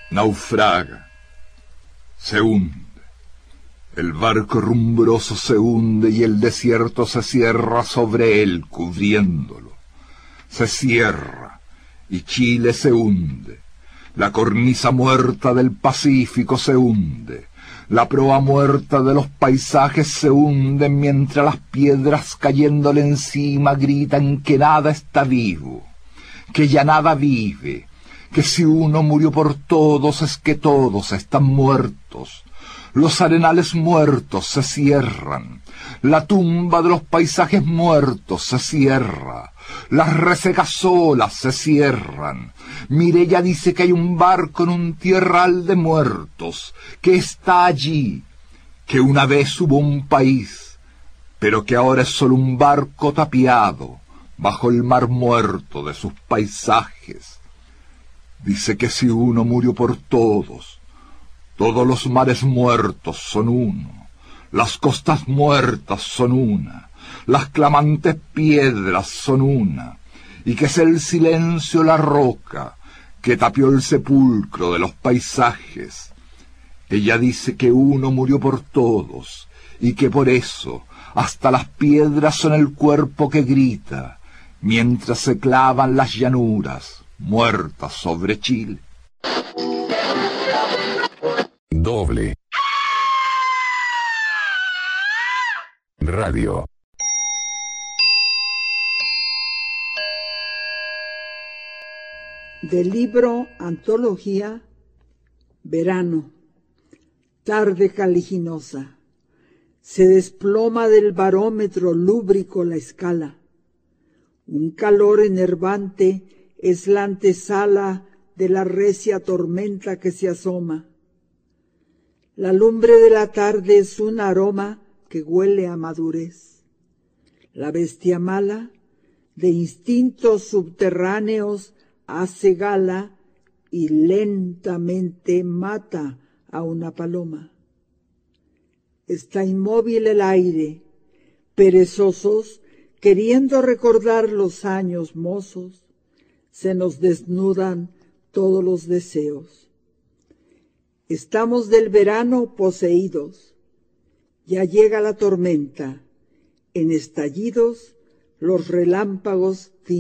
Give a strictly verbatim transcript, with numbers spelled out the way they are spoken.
naufraga, se hunde. El barco rumbroso se hunde y el desierto se cierra sobre él, cubriéndolo. Se cierra y Chile se hunde. La cornisa muerta del Pacífico se hunde. La proa muerta de los paisajes se hunde mientras las piedras cayéndole encima gritan que nada está vivo, que ya nada vive, que si uno murió por todos es que todos están muertos. Los arenales muertos se cierran, la tumba de los paisajes muertos se cierra, las resecas olas se cierran. Mireya dice que hay un barco en un tierral de muertos, que está allí, que una vez hubo un país, pero que ahora es solo un barco tapiado bajo el mar muerto de sus paisajes. Dice que si uno murió por todos, todos los mares muertos son uno, las costas muertas son una, las clamantes piedras son una, y que es el silencio la roca que tapió el sepulcro de los paisajes. Ella dice que uno murió por todos, y que por eso hasta las piedras son el cuerpo que grita, mientras se clavan las llanuras muertas sobre Chile. Doble Radio. Del libro Antología, Verano, tarde caliginosa, se desploma del barómetro lúbrico la escala. Un calor enervante es la antesala de la recia tormenta que se asoma. La lumbre de la tarde es un aroma que huele a madurez. La bestia mala, de instintos subterráneos, hace gala y lentamente mata a una paloma. Está inmóvil el aire, perezosos, queriendo recordar los años mozos, se nos desnudan todos los deseos. Estamos del verano poseídos, ya llega la tormenta, en estallidos los relámpagos